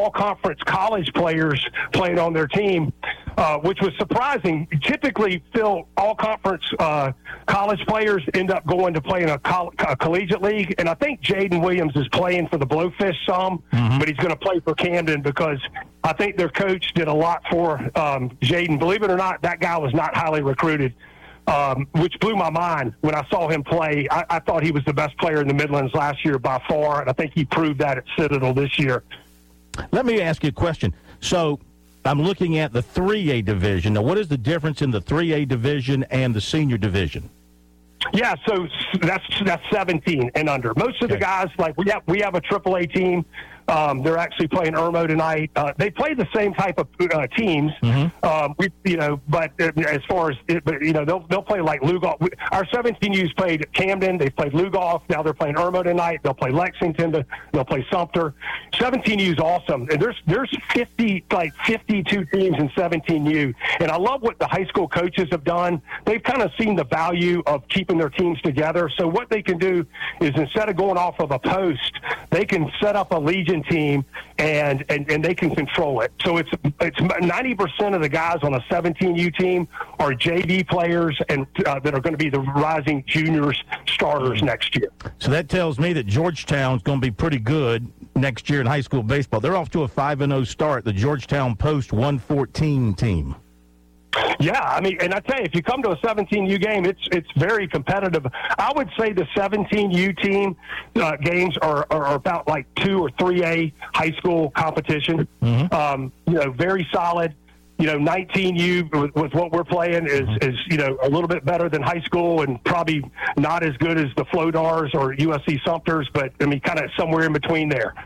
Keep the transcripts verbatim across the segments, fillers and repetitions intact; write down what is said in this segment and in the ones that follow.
all-conference college players playing on their team, uh, which was surprising. Typically, Phil, all-conference uh, college players end up going to play in a, coll- a collegiate league, and I think Jaden Williams is playing for the Blowfish some, mm-hmm. but he's going to play for Camden because I think their coach did a lot for um, Jaden. Believe it or not, that guy was not highly recruited. Um, which blew my mind when I saw him play. I, I thought he was the best player in the Midlands last year by far, and I think he proved that at Citadel this year. Let me ask you a question. So I'm looking at the three A division. Now, what is the difference in the three A division and the senior division? Yeah, so that's that's seventeen and under. Most of okay. the guys, like we have, we have a triple A team. Um, they're actually playing Irmo tonight. Uh, they play the same type of uh, teams, mm-hmm. um, we, you know. But uh, as far as, it, but you know, they'll they'll play like Lugoff. We, our seventeen U's played Camden. They played Lugoff. Now they're playing Irmo tonight. They'll play Lexington. They'll play Sumter. seventeen U's awesome. And there's there's fifty like fifty-two teams in seventeen U. And I love what the high school coaches have done. They've kind of seen the value of keeping their teams together. So what they can do is instead of going off of a post, they can set up a Legion team and, and, and they can control it. So it's it's ninety percent of the guys on a seventeen U team are J V players and uh, that are going to be the rising juniors starters next year. So that tells me that Georgetown's going to be pretty good next year in high school baseball. They're off to a five and oh start, the Georgetown Post one fourteen team. Yeah, I mean, and I tell you, if you come to a seventeen U game, it's it's very competitive. I would say the seventeen U team uh, games are, are about like two or three A high school competition. Mm-hmm. Um, you know, very solid. You know, nineteen U with, with what we're playing is, mm-hmm. is, you know, a little bit better than high school and probably not as good as the Flodars or U S C Sumters, but, I mean, kind of somewhere in between there.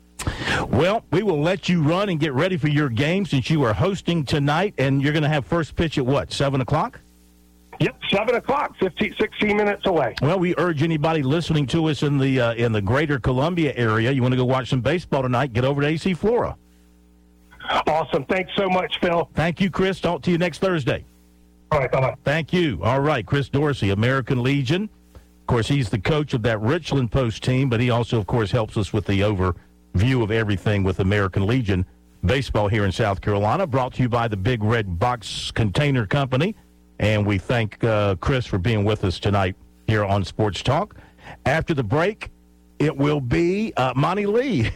Well, we will let you run and get ready for your game since you are hosting tonight, and you're going to have first pitch at what, seven o'clock? Yep, seven o'clock, fifteen, sixteen minutes away. Well, we urge anybody listening to us in the uh, in the greater Columbia area, you want to go watch some baseball tonight, get over to A C Flora. Awesome. Thanks so much, Phil. Thank you, Chris. Talk to you next Thursday. All right, bye-bye. Thank you. All right, Chris Dorsey, American Legion. Of course, he's the coach of that Richland Post team, but he also, of course, helps us with the overview of everything with American Legion baseball here in South Carolina, brought to you by the Big Red Box Container Company. And we thank uh, Chris for being with us tonight here on Sports Talk. After the break, it will be uh, Monty Lee.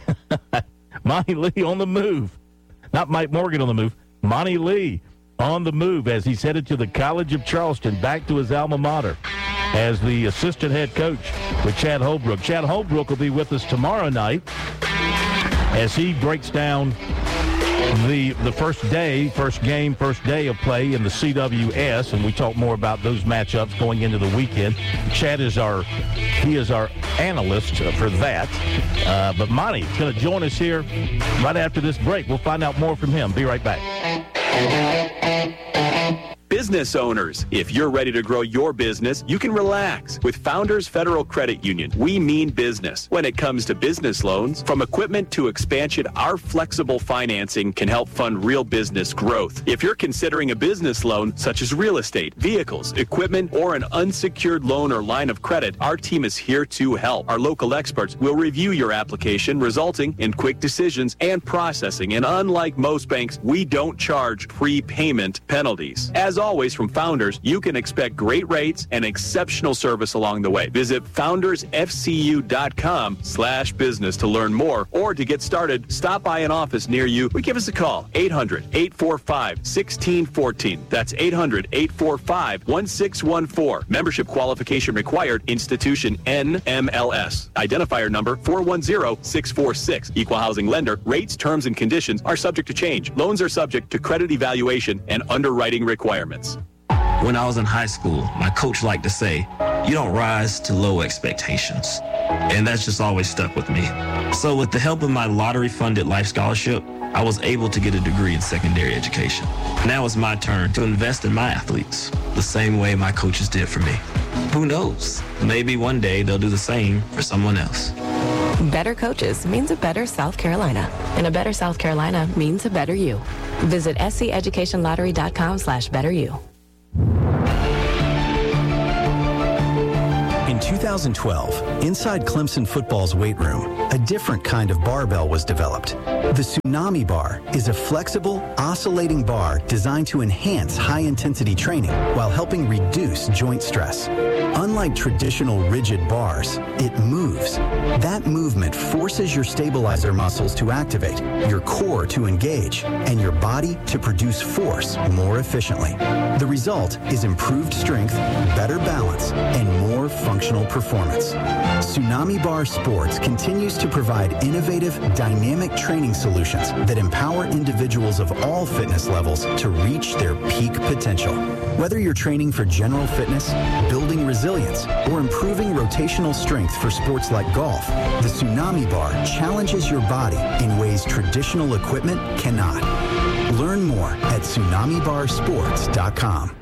Monty Lee on the move. Not Mike Morgan on the move. Monty Lee on the move as he's headed to the College of Charleston, back to his alma mater as the assistant head coach with Chad Holbrook. Chad Holbrook will be with us tomorrow night as he breaks down the the first day, first game, first day of play in the C W S, and we talk more about those matchups going into the weekend. Chad is our he is our analyst for that. Uh, but Monty is going to join us here right after this break. We'll find out more from him. Be right back. Business owners, if you're ready to grow your business, you can relax. With Founders Federal Credit Union, we mean business. When it comes to business loans, from equipment to expansion, our flexible financing can help fund real business growth. If you're considering a business loan, such as real estate, vehicles, equipment, or an unsecured loan or line of credit, our team is here to help. Our local experts will review your application, resulting in quick decisions and processing. And unlike most banks, we don't charge prepayment penalties. As always, from Founders, you can expect great rates and exceptional service along the way. Visit foundersfcu.com slash business to learn more, or to get started, stop by an office near you or give us a call. eight hundred, eight four five, one six one four. That's eight hundred, eight four five, one six one four. Membership qualification required. Institution N M L S. Identifier number four one zero, six four six. Equal housing lender. Rates, terms, and conditions are subject to change. Loans are subject to credit evaluation and underwriting requirements. When I was in high school, my coach liked to say, you don't rise to low expectations. And that's just always stuck with me. So with the help of my lottery-funded life scholarship, I was able to get a degree in secondary education. Now it's my turn to invest in my athletes, the same way my coaches did for me. Who knows? Maybe one day they'll do the same for someone else. Better coaches means a better South Carolina. And a better South Carolina means a better you. Visit scheducationlottery.com slash better you. In two two thousand twelve, inside Clemson football's weight room, a different kind of barbell was developed. The Tsunami Bar is a flexible, oscillating bar designed to enhance high-intensity training while helping reduce joint stress. Unlike traditional rigid bars, it moves. That movement forces your stabilizer muscles to activate, your core to engage, and your body to produce force more efficiently. The result is improved strength, better balance, and more functional performance. Tsunami Bar Sports continues to provide innovative, dynamic training solutions that empower individuals of all fitness levels to reach their peak potential. Whether you're training for general fitness, building resilience, or improving rotational strength for sports like golf, the Tsunami Bar challenges your body in ways traditional equipment cannot. Learn more at tsunami bar sports dot com.